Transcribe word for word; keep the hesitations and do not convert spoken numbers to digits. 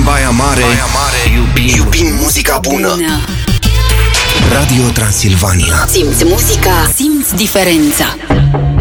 În Baia Mare, Baia Mare iubim, iubim muzica bună. bună Radio Transilvania. Simți muzica, simți diferența.